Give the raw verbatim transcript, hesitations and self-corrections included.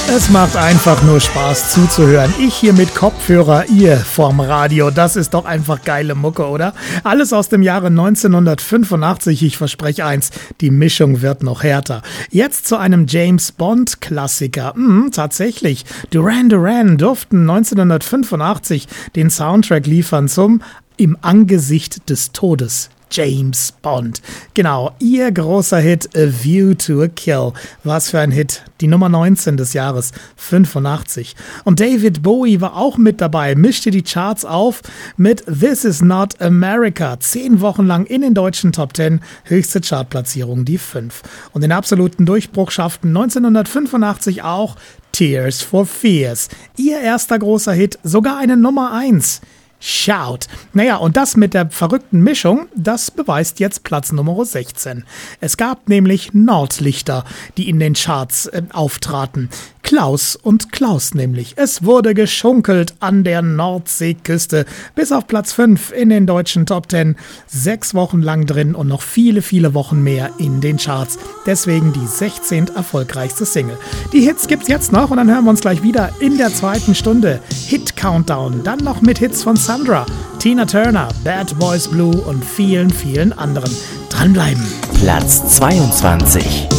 Es macht einfach nur Spaß zuzuhören. Ich hier mit Kopfhörer, ihr vorm Radio. Das ist doch einfach geile Mucke, oder? Alles aus dem Jahre neunzehnhundertfünfundachtzig. Ich verspreche eins, die Mischung wird noch härter. Jetzt zu einem James-Bond-Klassiker. Hm, tatsächlich. Duran Duran durften neunzehnhundertfünfundachtzig den Soundtrack liefern zum Im Angesicht des Todes. James Bond. Genau, ihr großer Hit A View to a Kill. Was für ein Hit. Die Nummer neunzehn des Jahres fünfundachtzig. Und David Bowie war auch mit dabei, mischte die Charts auf mit This Is Not America. Zehn Wochen lang in den deutschen Top Ten, höchste Chartplatzierung die fünf. Und den absoluten Durchbruch schafften neunzehnhundertfünfundachtzig auch Tears for Fears. Ihr erster großer Hit, sogar eine Nummer eins. Shout. Naja, und das mit der verrückten Mischung, das beweist jetzt Platz Nummer sechzehn. Es gab nämlich Nordlichter, die in den Charts äh, auftraten. Klaus und Klaus nämlich. Es wurde geschunkelt an der Nordseeküste. Bis auf Platz fünf in den deutschen Top Ten. Sechs Wochen lang drin und noch viele, viele Wochen mehr in den Charts. Deswegen die sechzehnte erfolgreichste Single. Die Hits gibt's jetzt noch und dann hören wir uns gleich wieder in der zweiten Stunde. Hit Countdown. Dann noch mit Hits von Sandra, Tina Turner, Bad Boys Blue und vielen, vielen anderen. Dranbleiben. Platz zweiundzwanzig.